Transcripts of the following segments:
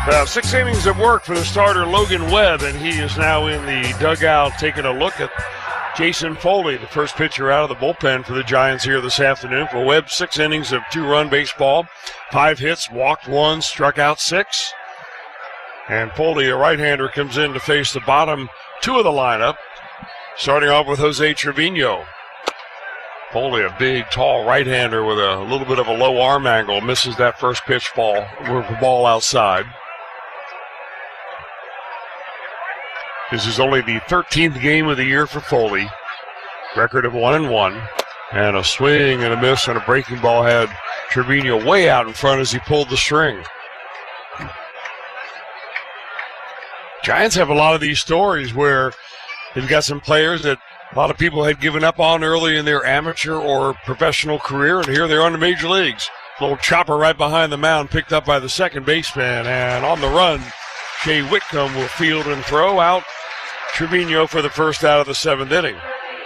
Well, 6 innings of work for the starter Logan Webb, and he is now in the dugout taking a look at Jason Foley, the first pitcher out of the bullpen for the Giants here this afternoon. For Webb, 6 innings of 2-run baseball, 5 hits, walked 1, struck out 6. And Foley, a right-hander, comes in to face the bottom 2 of the lineup, starting off with Jose Trevino. Foley, a big, tall right-hander with a little bit of a low arm angle, misses that first pitch ball with the ball outside. This is only the 13th game of the year for Foley. Record of 1-1. And a swing and a miss and a breaking ball had Trevino way out in front as he pulled the string. Giants have a lot of these stories where they've got some players that a lot of people had given up on early in their amateur or professional career, and here they are in the major leagues. Little chopper right behind the mound picked up by the second baseman, and on the run, Shea Whitcomb will field and throw out Trevino for the first out of the 7th inning.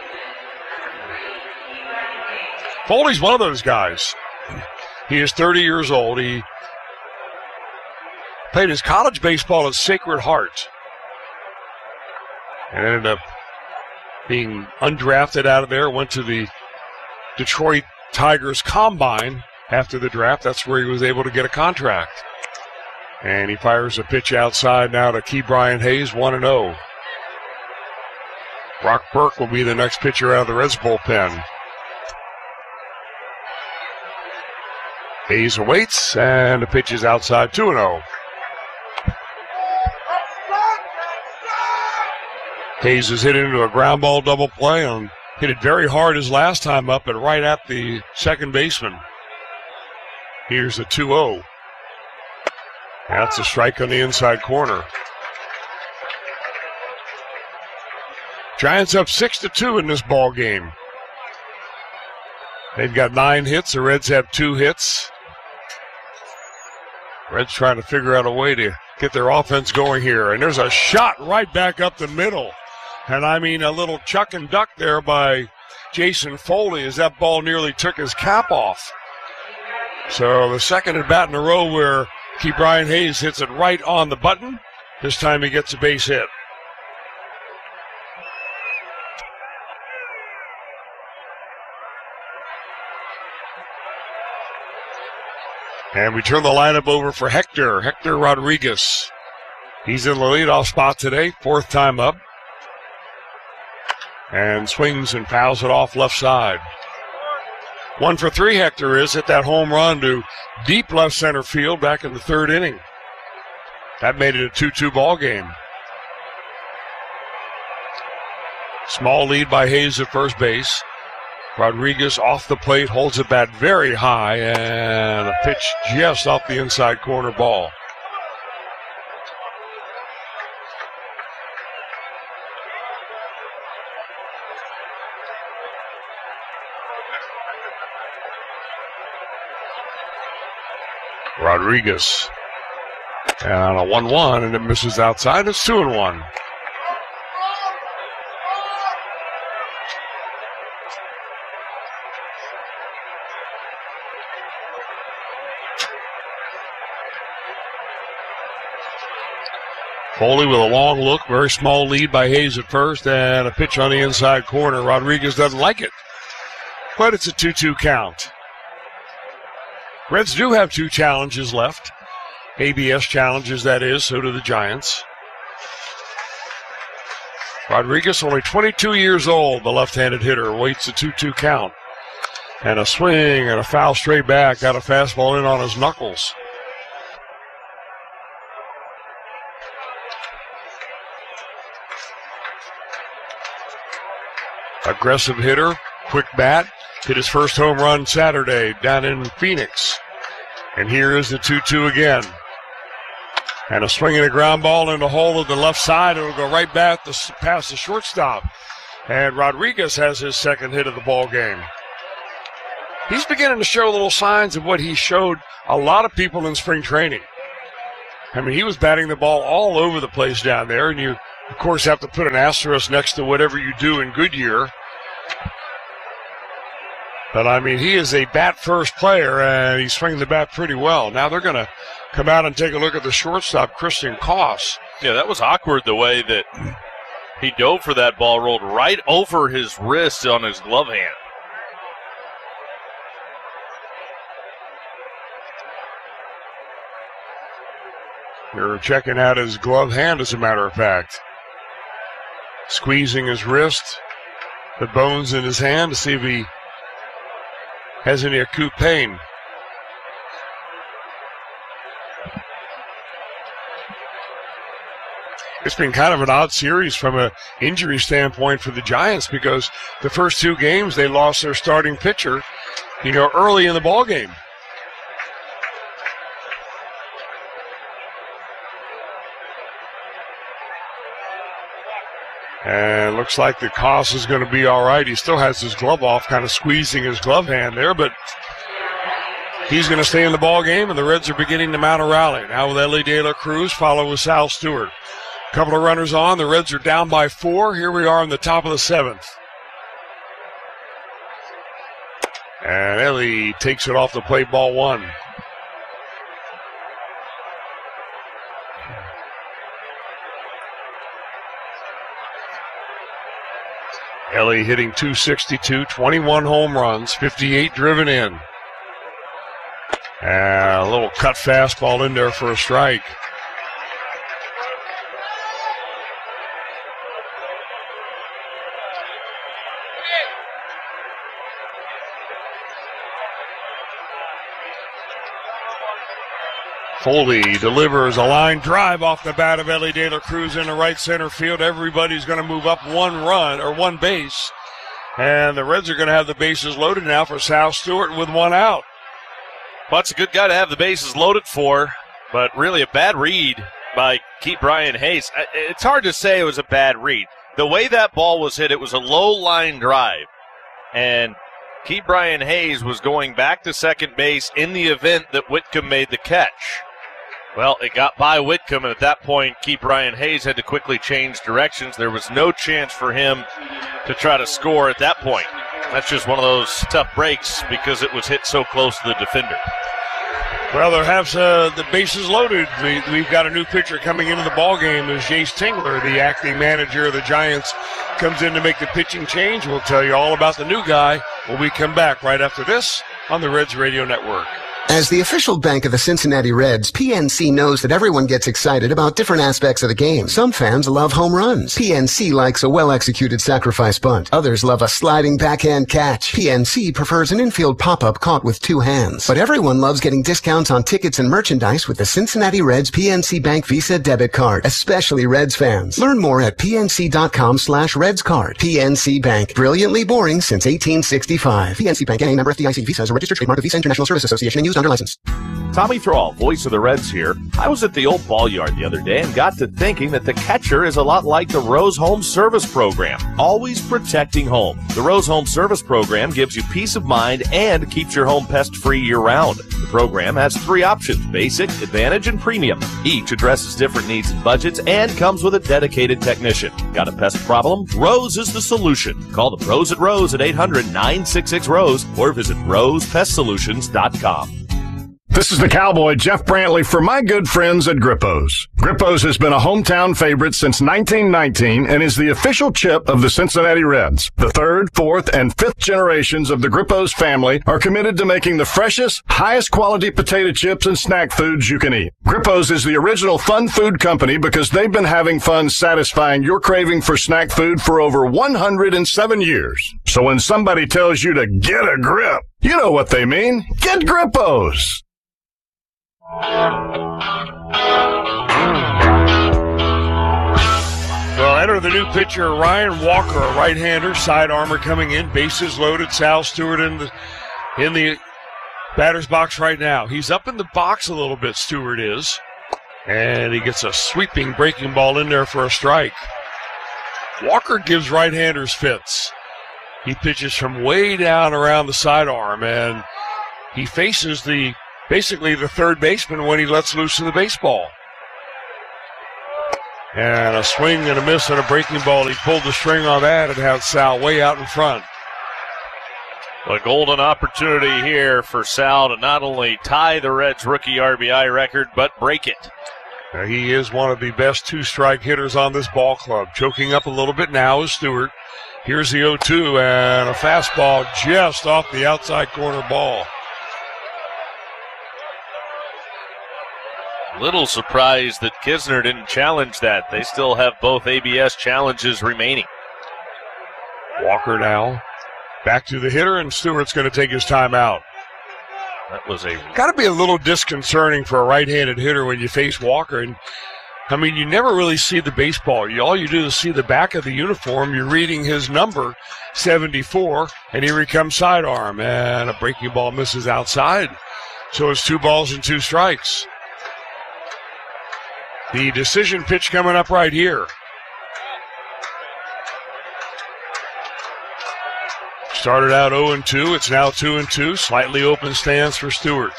Foley's one of those guys. He is 30 years old. He played his college baseball at Sacred Heart and ended up being undrafted out of there, went to the Detroit Tigers Combine after the draft. That's where he was able to get a contract. And he fires a pitch outside now to Ke'Bryan Hayes, 1-0. Brock Burke will be the next pitcher out of the Reds bullpen. Hayes awaits, and the pitch is outside, 2-0. Hayes is hit into a ground ball double play and hit it very hard his last time up and right at the second baseman. Here's the 2-0. That's a strike on the inside corner. Giants up 6-2 in this ball game. They've got 9 hits. The Reds have 2 hits. Reds trying to figure out a way to get their offense going here. And there's a shot right back up the middle. And I mean a little chuck and duck there by Jason Foley as that ball nearly took his cap off. So the second at bat in a row where Ke'Bryan Hayes hits it right on the button. This time he gets a base hit. And we turn the lineup over for Hector Rodriguez. He's in the leadoff spot today, 4th time up. And swings and fouls it off left side. 1 for 3 Hector is at that home run to deep left center field back in the 3rd inning. That made it a 2-2 ball game. Small lead by Hayes at first base. Rodriguez off the plate, holds the bat very high, and a pitch just off the inside corner ball. Rodriguez. And on a 1-1, and it misses outside. It's 2-1. Foley with a long look, very small lead by Hayes at first, and a pitch on the inside corner. Rodriguez doesn't like it, but it's a 2-2 count. Reds do have 2 challenges left. ABS challenges, that is, so do the Giants. Rodriguez, only 22 years old, the left-handed hitter, waits a 2-2 count. And a swing and a foul straight back, got a fastball in on his knuckles. Aggressive hitter, quick bat, hit his first home run Saturday down in Phoenix. And here is the 2-2 again. And a swing and a ground ball in the hole of the left side. It'll go right back past the shortstop. And Rodriguez has his second hit of the ball game. He's beginning to show little signs of what he showed a lot of people in spring training. I mean, he was batting the ball all over the place down there, and you, of course, have to put an asterisk next to whatever you do in Goodyear. But, I mean, he is a bat-first player, and he's swinging the bat pretty well. Now they're going to come out and take a look at the shortstop, Christian Koss. Yeah, that was awkward the way that he dove for that ball, rolled right over his wrist on his glove hand. They're checking out his glove hand, as a matter of fact. Squeezing his wrist, the bones in his hand to see if he has any acute pain. It's been kind of an odd series from an injury standpoint for the Giants because the first 2 games they lost their starting pitcher, early in the ball game. And looks like the Koss is going to be all right. He still has his glove off, kind of squeezing his glove hand there, but he's going to stay in the ball game, and the Reds are beginning to mount a rally. Now with Elly De La Cruz, followed with Sal Stewart. Couple of runners on. The Reds are down by 4. Here we are in the top of the 7th. And Elly takes it off the plate, ball 1. Elly hitting .262, 21 home runs, 58 driven in. And a little cut fastball in there for a strike. Foley delivers a line drive off the bat of Elly De La Cruz into right center field. Everybody's going to move up 1 base. And the Reds are going to have the bases loaded now for Sal Stewart with 1 out. Well, it's a good guy to have the bases loaded for, but really a bad read by Ke'Bryan Hayes. It's hard to say it was a bad read. The way that ball was hit, it was a low line drive. And Ke'Bryan Hayes was going back to second base in the event that Whitcomb made the catch. Well, it got by Whitcomb, and at that point, Ke'Bryan Hayes had to quickly change directions. There was no chance for him to try to score at that point. That's just one of those tough breaks because it was hit so close to the defender. Well, there have the bases loaded. We've got a new pitcher coming into the ballgame as Jace Tingler, the acting manager of the Giants, comes in to make the pitching change. We'll tell you all about the new guy when we come back right after this on the Reds Radio Network. As the official bank of the Cincinnati Reds, PNC knows that everyone gets excited about different aspects of the game. Some fans love home runs. PNC likes a well-executed sacrifice bunt. Others love a sliding backhand catch. PNC prefers an infield pop-up caught with 2 hands. But everyone loves getting discounts on tickets and merchandise with the Cincinnati Reds PNC Bank Visa debit card, especially Reds fans. Learn more at pnc.com/RedsCard. PNC Bank. Brilliantly boring since 1865. PNC Bank, NA, member FDIC. Visa is a registered trademark of Visa International Service Association and used under license. Tommy Thrall, voice of the Reds here. I was at the old ball yard the other day and got to thinking that the catcher is a lot like the Rose Home Service Program, always protecting home. The Rose Home Service Program gives you peace of mind and keeps your home pest-free year-round. The program has 3 options, Basic, Advantage, and Premium. Each addresses different needs and budgets and comes with a dedicated technician. Got a pest problem? Rose is the solution. Call the pros at Rose at 800-966-ROSE or visit rosepestsolutions.com. This is the Cowboy, Jeff Brantley, for my good friends at Grippo's. Grippo's has been a hometown favorite since 1919 and is the official chip of the Cincinnati Reds. The 3rd, 4th, and 5th generations of the Grippo's family are committed to making the freshest, highest quality potato chips and snack foods you can eat. Grippo's is the original fun food company because they've been having fun satisfying your craving for snack food for over 107 years. So when somebody tells you to get a grip, you know what they mean. Get Grippo's. Well, enter the new pitcher, Ryan Walker, a right-hander, side armor coming in, bases loaded. Sal Stewart in the batter's box right now. He's up in the box a little bit, Stewart is, and he gets a sweeping breaking ball in there for a strike. Walker gives right-handers fits. He pitches from way down around the sidearm, and he faces basically the third baseman when he lets loose of the baseball. And a swing and a miss and a breaking ball. He pulled the string on that and had Sal way out in front. A golden opportunity here for Sal to not only tie the Reds' rookie RBI record, but break it. Now, he is one of the best two-strike hitters on this ball club. Choking up a little bit now is Stewart. Here's the 0-2 and a fastball just off the outside corner ball. Little surprised that Kisner didn't challenge that. They still have both ABS challenges remaining. Walker now back to the hitter, and Stewart's going to take his time out. That was got to be a little disconcerting for a right-handed hitter when you face Walker. And I mean, you never really see the baseball. All you do is see the back of the uniform. You're reading his number, 74, and here he comes sidearm, and a breaking ball misses outside. So it's 2 balls and 2 strikes. The decision pitch coming up right here. Started out 0-2. It's now 2-2. Slightly open stance for Stewart.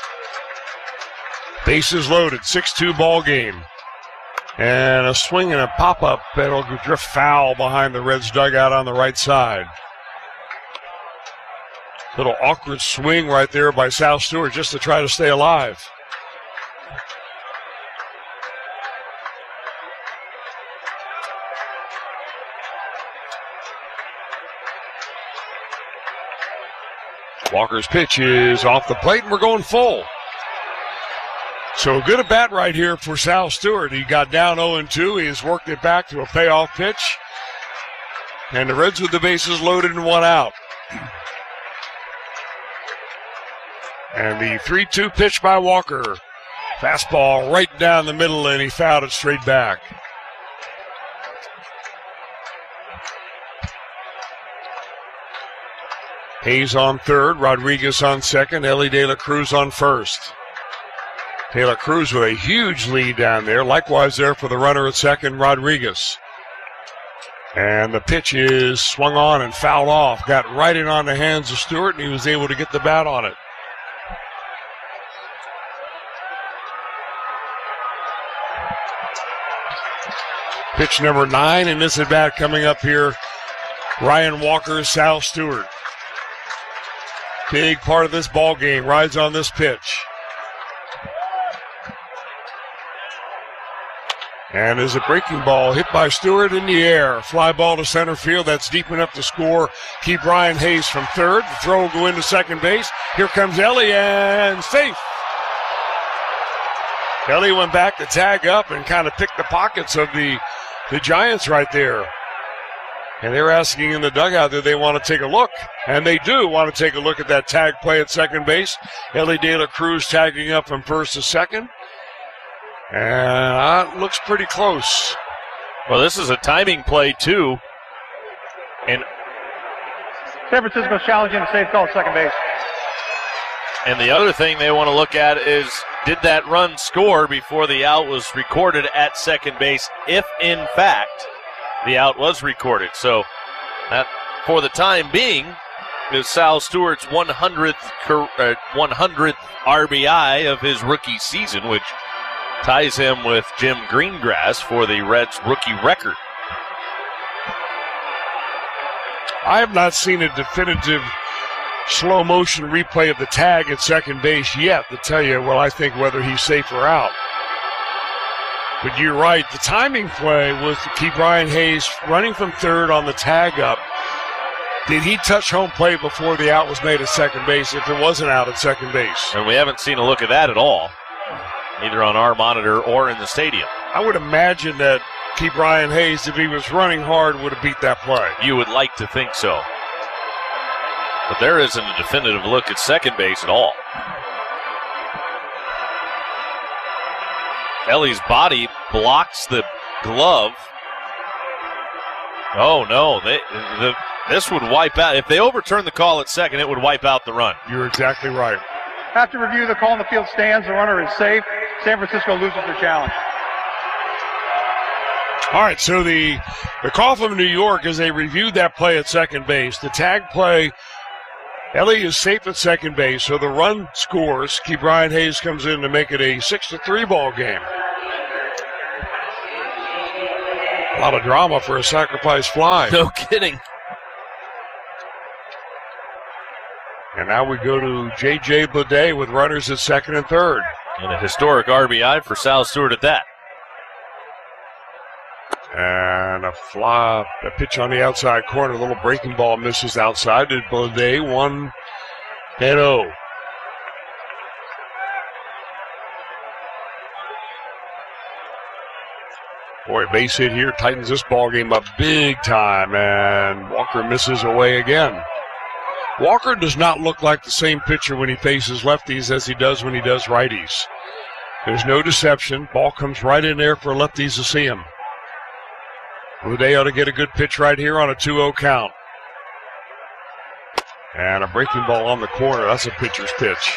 Bases loaded. 6-2 ball game. And a swing and a pop-up that'll drift foul behind the Reds dugout on the right side. Little awkward swing right there by Sal Stewart just to try to stay alive. Walker's pitch is off the plate, and we're going full. So good at bat right here for Sal Stewart. He got down 0-2. He has worked it back to a payoff pitch. And the Reds with the bases loaded and 1 out. And the 3-2 pitch by Walker. Fastball right down the middle, and he fouled it straight back. Hayes on third, Rodriguez on second, Ellie De La Cruz on first. De La Cruz with a huge lead down there. Likewise there for the runner at second, Rodriguez. And the pitch is swung on and fouled off. Got right in on the hands of Stewart, and he was able to get the bat on it. Pitch number 9 in this at bat coming up here. Ryan Walker, Sal Stewart. Big part of this ball game rides on this pitch. And there's a breaking ball hit by Stewart in the air. Fly ball to center field. That's deep enough to score. Keep Brian Hayes from third. The throw will go into second base. Here comes Ellie, and safe. Ellie went back to tag up and kind of pick the pockets of the Giants right there. And they're asking in the dugout that they want to take a look. And they do want to take a look at that tag play at second base. Ellie De La Cruz tagging up from first to second. And it looks pretty close. Well, this is a timing play, too. And San Francisco's challenging a safe call at second base. And the other thing they want to look at is, did that run score before the out was recorded at second base, if in fact the out was recorded? So that, for the time being, is Sal Stewart's 100th RBI of his rookie season, which ties him with Jim Greengrass for the Reds rookie record. I have not seen a definitive slow motion replay of the tag at second base yet to tell you, well, I think whether he's safe or out. But you're right, the timing play was to keep Brian Hayes running from third on the tag up. Did he touch home plate before the out was made at second base if it wasn't out at second base? And we haven't seen a look at that at all, either on our monitor or in the stadium. I would imagine that keep Brian Hayes, if he was running hard, would have beat that play. You would like to think so. But there isn't a definitive look at second base at all. Ellie's body blocks the glove. Oh, no. This would wipe out. If they overturn the call at second, it would wipe out the run. You're exactly right. After review, the call in the field stands. The runner is safe. San Francisco loses their challenge. All right, so the call from New York is they reviewed that play at second base. The tag play, Ellie is safe at second base, so the run scores. Keep Brian Hayes comes in to make it a 6-3 ball game. A lot of drama for a sacrifice fly. No kidding. And now we go to J.J. Bleday with runners at second and third. And a historic RBI for Sal Stewart at that. And a pitch on the outside corner. A little breaking ball misses outside to Bleday. 1-0. Boy, base hit here tightens this ball game up big time, and Walker misses away again. Walker does not look like the same pitcher when he faces lefties as he does when he does righties. There's no deception. Ball comes right in there for lefties to see him. Bleday ought to get a good pitch right here on a 2-0 count. And a breaking ball on the corner. That's a pitcher's pitch.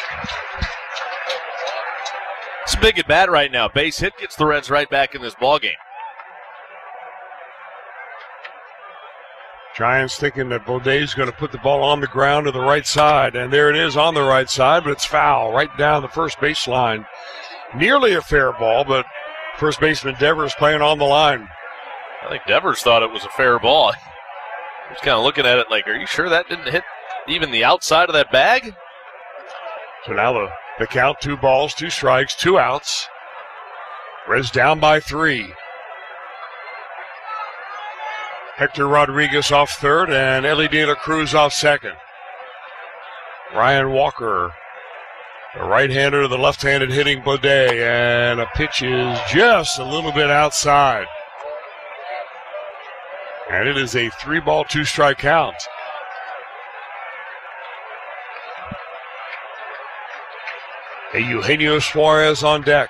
It's a big at bat right now. Base hit gets the Reds right back in this ball game. Giants thinking that Boday's going to put the ball on the ground to the right side, and there it is on the right side, but it's foul right down the first baseline. Nearly a fair ball, but first baseman Devers playing on the line. I think Devers thought it was a fair ball. He was kind of looking at it like, are you sure that didn't hit even the outside of that bag? So now the count, 2 balls, 2 strikes, 2 outs. Reds down by 3. Hector Rodriguez off third and Ellie De La Cruz off second. Ryan Walker, the right-hander to the left-handed hitting Bleday, and a pitch is just a little bit outside. And it is a 3-ball, 2-strike count. Eugenio Suarez on deck.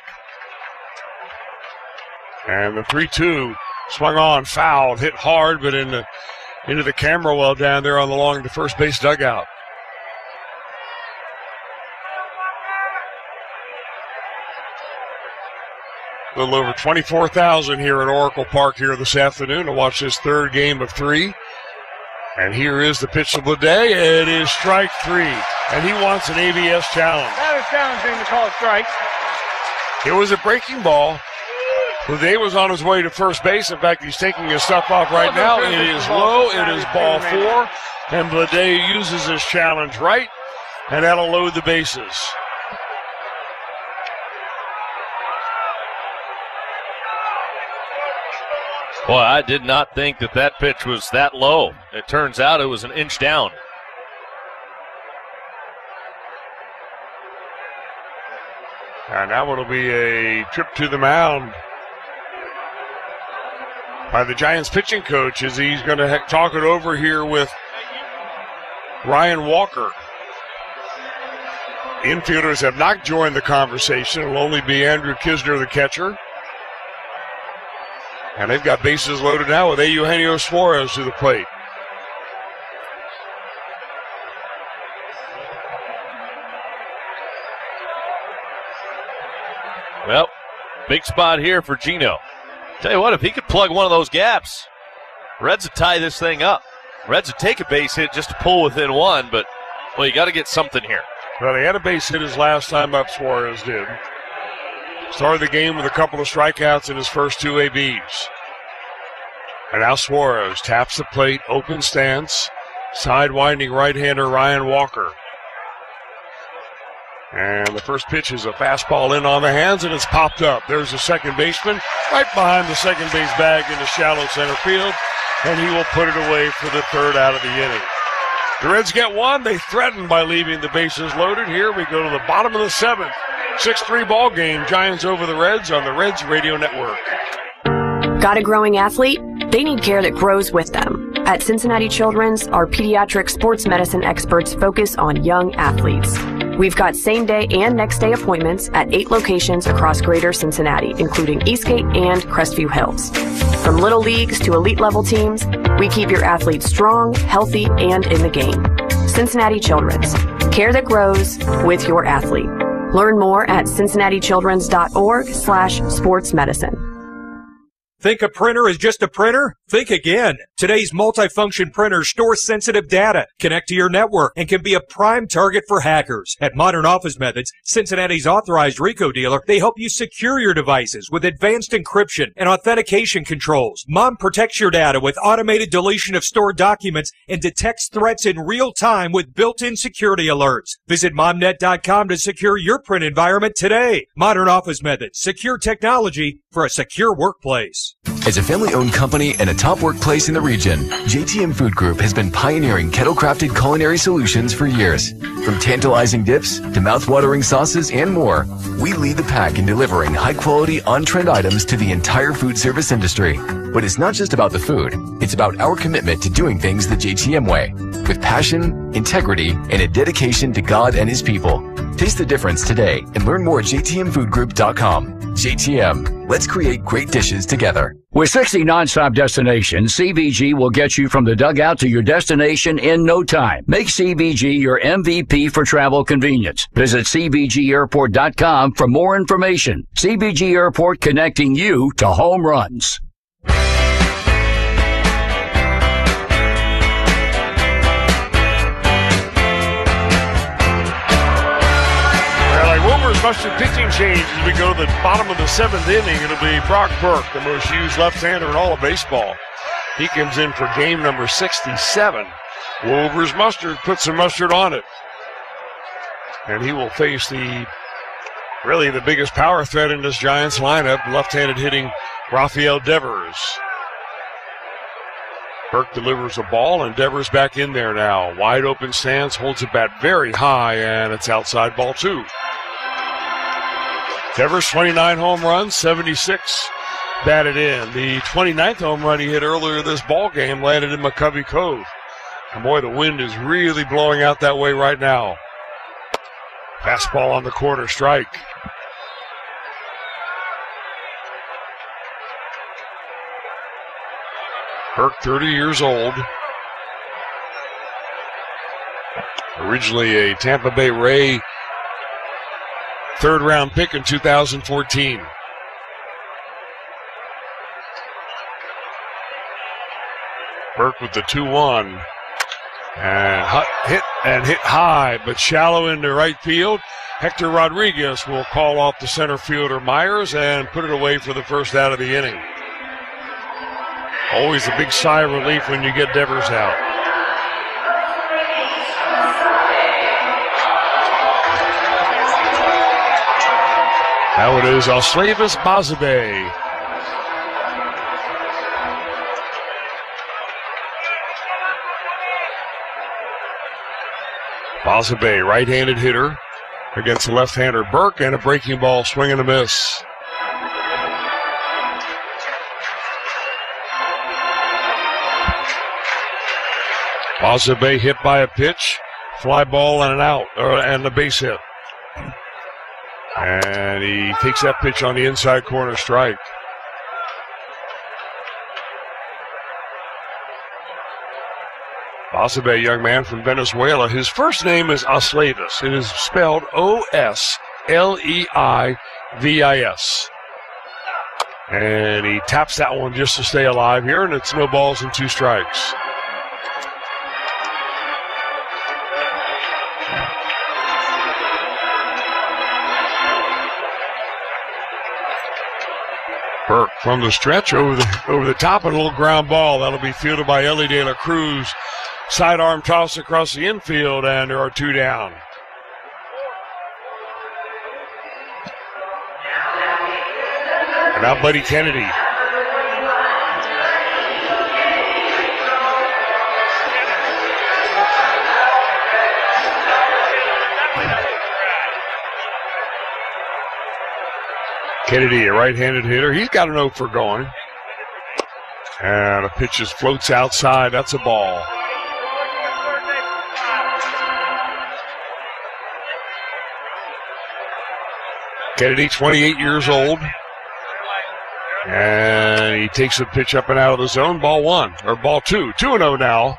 And the 3-2. Swung on, fouled, hit hard, but into the camera well down there along the first base dugout. A little over 24,000 here at Oracle Park here this afternoon to watch this third game of 3. And here is the pitch to Bleday. It is strike 3, and he wants an ABS challenge. That is challenging to call a strike. It was a breaking ball. Bleday was on his way to first base. In fact, he's taking his stuff off right now. It is low. It is ball 4. And Bleday uses his challenge right, and that'll load the bases. Boy, I did not think that pitch was that low. It turns out it was an inch down. And now it'll be a trip to the mound by the Giants pitching coach as he's going to talk it over here with Ryan Walker. Infielders have not joined the conversation. It'll only be Andrew Kisner, the catcher. And they've got bases loaded now with Eugenio Suarez to the plate. Well, big spot here for Gino. Tell you what, if he could plug one of those gaps, Reds would tie this thing up. Reds would take a base hit just to pull within 1, but, well, you got to get something here. Well, they had a base hit his last time up, Suarez did. Started the game with a couple of strikeouts in his first 2 ABs. And now Suarez taps the plate, open stance, side-winding right-hander Ryan Walker. And the first pitch is a fastball in on the hands, and it's popped up. There's the second baseman right behind the second base bag in the shallow center field, and he will put it away for the third out of the inning. The Reds get 1. They threaten by leaving the bases loaded. Here we go to the bottom of the 7th. 6-3 ball game. Giants over the Reds on the Reds Radio Network. Got a growing athlete? They need care that grows with them. At Cincinnati Children's, our pediatric sports medicine experts focus on young athletes. We've got same-day and next-day appointments at 8 locations across greater Cincinnati, including Eastgate and Crestview Hills. From little leagues to elite-level teams, we keep your athletes strong, healthy, and in the game. Cincinnati Children's. Care that grows with your athlete. Learn more at cincinnatichildrens.org/sportsmedicine. Think a printer is just a printer? Think again. Today's multifunction printers store sensitive data, connect to your network, and can be a prime target for hackers. At Modern Office Methods, Cincinnati's authorized RICO dealer, they help you secure your devices with advanced encryption and authentication controls. Mom protects your data with automated deletion of stored documents and detects threats in real time with built-in security alerts. Visit momnet.com to secure your print environment today. Modern Office Methods, secure technology for a secure workplace. As a family-owned company and a top workplace in the region, JTM Food Group has been pioneering kettle-crafted culinary solutions for years. From tantalizing dips to mouth-watering sauces and more, we lead the pack in delivering high-quality, on-trend items to the entire food service industry. But it's not just about the food. It's about our commitment to doing things the JTM way, with passion, integrity, and a dedication to God and His people. Taste the difference today and learn more at jtmfoodgroup.com. JTM, let's create great dishes together. With 60 nonstop destinations, CVG will get you from the dugout to your destination in no time. Make CVG your MVP for travel convenience. Visit CVGAirport.com for more information. CVG Airport, connecting you to home runs. Mustard pitching change as we go to the bottom of the 7th inning. It'll be Brock Burke, the most used left-hander in all of baseball. He comes in for game number 67. Wolvers Mustard puts some mustard on it. And he will face the biggest power threat in this Giants lineup, left-handed hitting Rafael Devers. Burke delivers a ball, and Devers back in there now. Wide open stance, holds the bat very high, and it's outside, ball 2. Devers, 29 home runs, 76 batted in. The 29th home run he hit earlier this ball game landed in McCovey Cove. And boy, the wind is really blowing out that way right now. Fastball on the corner, strike. Burke, 30 years old. Originally a Tampa Bay Ray third-round pick in 2014. Burke with the 2-1. And hit high, but shallow into right field. Hector Rodriguez will call off the center fielder Myers and put it away for the first out of the inning. Always a big sigh of relief when you get Devers out. Now it is Oslavas Basabe. Basabe, right-handed hitter against the left-hander Burke, and a breaking ball, swing and a miss. Basabe hit by a pitch, fly ball and an out, and a base hit. And he takes that pitch on the inside corner, strike. Basabe, young man from Venezuela. His first name is Oslavas. It is spelled O-S-L-E-I-V-I-S. And he taps that one just to stay alive here, and it's no balls and 2 strikes. Burke from the stretch over the top, and a little ground ball. That'll be fielded by Ellie De La Cruz. Sidearm toss across the infield, and there are 2 down. And now Buddy Kennedy. Kennedy, a right-handed hitter. He's got an 0 for going. And a pitch just floats outside. That's a ball. Kennedy, 28 years old. And he takes a pitch up and out of the zone. Ball 1, or ball 2. 2-0 now.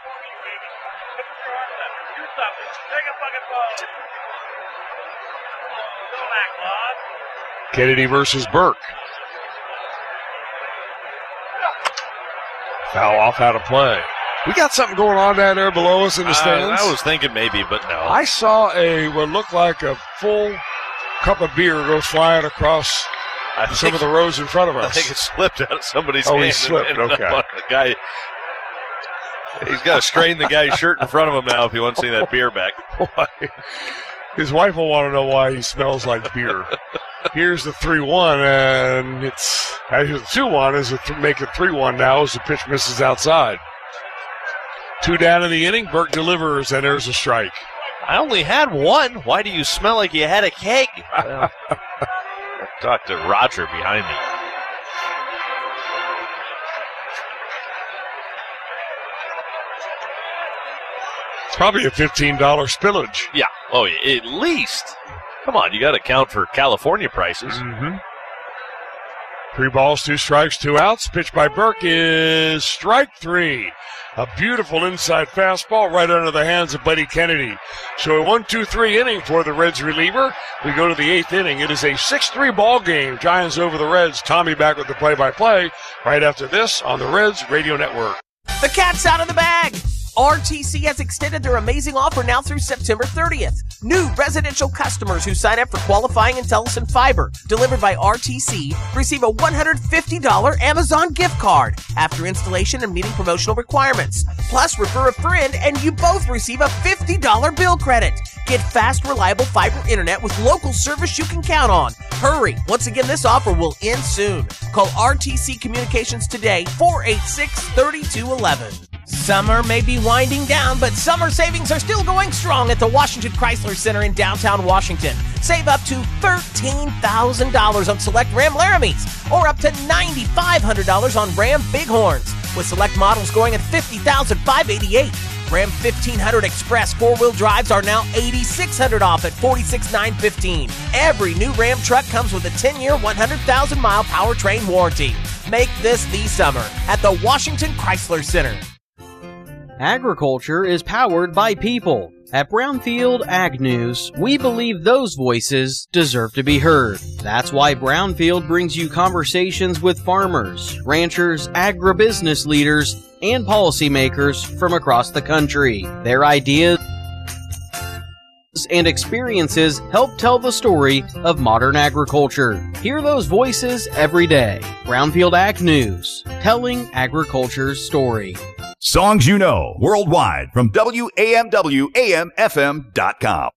Kennedy versus Burke. Foul off out of play. We got something going on down there below us in the stands. I was thinking maybe, but no. I saw what looked like a full cup of beer go flying across some of the rows in front of us. I think it slipped out of somebody's hand. Oh, he slipped, okay. The guy, he's got to strain the guy's shirt in front of him now if he wants to see that beer back. Boy, his wife will want to know why he smells like beer. Here's the 3-1, and it's actually the 2-1 is make it 3-1 now as the pitch misses outside. 2 down in the inning. Burke delivers, and there's a strike. I only had one. Why do you smell like you had a keg? Well, talk to Roger behind me. It's probably a $15 spillage. Yeah. Oh, at least. Come on, you got to count for California prices. Mm-hmm. 3 balls, 2 strikes, 2 outs. Pitch by Burke is strike 3. A beautiful inside fastball right under the hands of Buddy Kennedy. So a 1-2-3 inning for the Reds reliever. We go to the 8th inning. It is a 6-3 ball game. Giants over the Reds. Tommy back with the play-by-play right after this on the Reds Radio Network. The cat's out of the bag. RTC has extended their amazing offer now through September 30th. New residential customers who sign up for qualifying IntelliSyn Fiber delivered by RTC receive a $150 Amazon gift card after installation and meeting promotional requirements. Plus, refer a friend and you both receive a $50 bill credit. Get fast, reliable fiber internet with local service you can count on. Hurry! Once again, this offer will end soon. Call RTC Communications today, 486-3211. Summer may be winding down, but summer savings are still going strong at the Washington Chrysler Center in downtown Washington. Save up to $13,000 on select Ram Laramies, or up to $9,500 on Ram Bighorns, with select models going at $50,588. Ram 1500 Express 4-wheel drives are now $8,600 off at $46,915. Every new Ram truck comes with a 10-year, 100,000-mile powertrain warranty. Make this the summer at the Washington Chrysler Center. Agriculture is powered by people. At Brownfield Ag News, we believe those voices deserve to be heard. That's why Brownfield brings you conversations with farmers, ranchers, agribusiness leaders, and policymakers from across the country. Their ideas and experiences help tell the story of modern agriculture. Hear those voices every day. Brownfield Ag News, telling agriculture's story. Songs you know worldwide from WAMWAMFM.com.